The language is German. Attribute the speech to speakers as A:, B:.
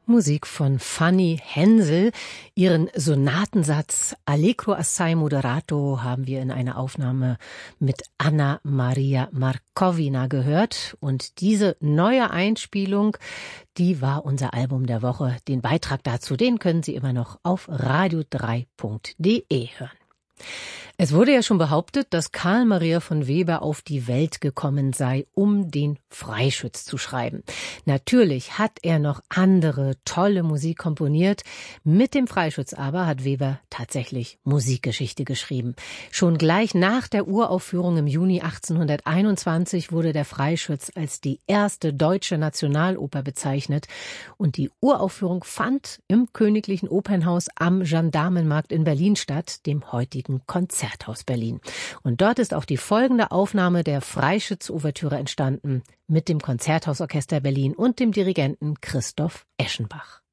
A: Musik von Fanny Hensel. Ihren Sonatensatz Allegro assai moderato haben wir in einer Aufnahme mit Anna Maria Markovina gehört. Und diese neue Einspielung, die war unser Album der Woche. Den Beitrag dazu, den können Sie immer noch auf radio3.de hören. Es wurde ja schon behauptet, dass Karl Maria von Weber auf die Welt gekommen sei, um den Freischütz zu schreiben. Natürlich hat er noch andere tolle Musik komponiert. Mit dem Freischütz aber hat Weber tatsächlich Musikgeschichte geschrieben. Schon gleich nach der Uraufführung im Juni 1821 wurde der Freischütz als die erste deutsche Nationaloper bezeichnet. Und die Uraufführung fand im Königlichen Opernhaus am Gendarmenmarkt in Berlin statt, dem heutigen Konzerthaus Berlin. Und dort ist auch die folgende Aufnahme der Freischütz-Ouvertüre entstanden mit dem Konzerthausorchester Berlin und dem Dirigenten Christoph Eschenbach.